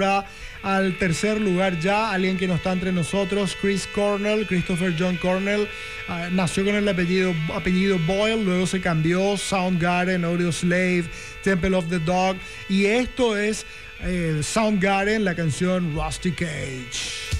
ahora al tercer lugar ya, alguien que no está entre nosotros, Christopher John Cornell. Nació con el apellido Boyle, luego se cambió, Soundgarden, Audioslave, Temple of the Dog, y esto es Soundgarden, la canción Rusty Cage.